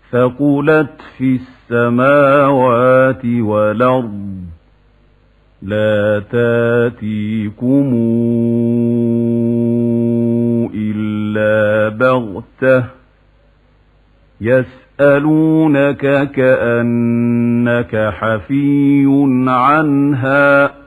ثقلت في السماوات والأرض لا تاتيكم إلا بغتة يسألونك كأنك حفي عنها